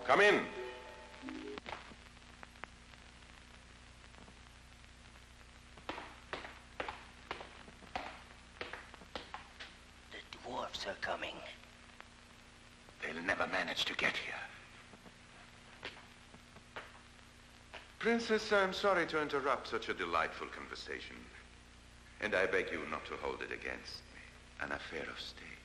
Come in. The dwarfs are coming. They'll never manage to get here. Princess, I'm sorry to interrupt such a delightful conversation. And I beg you not to hold it against me. An affair of state.